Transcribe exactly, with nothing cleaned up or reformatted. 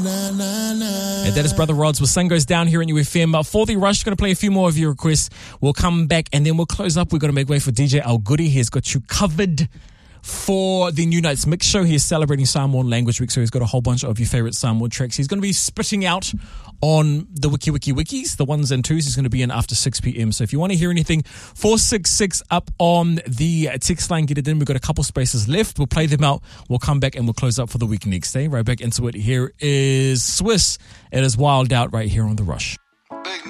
And that is Brother Rods with Sun Goes Down here in U F M. Uh, for the rush, going to play a few more of your requests. We'll come back and then we'll close up. We're going to make way for D J Al Goody. He's got you covered for the New Nights Mix Show. He is celebrating Samoan Language Week, so he's got a whole bunch of your favorite Samoan tracks. He's going to be spitting out on the Wiki Wiki Wikis, the ones and twos. He's going to be in after six p.m. So if you want to hear anything, four six six up on the text line, get it in. We've got a couple spaces left. We'll play them out. We'll come back and we'll close up for the week next day. Right back into it. Here is Swiss. It is Wild Out right here on The Rush.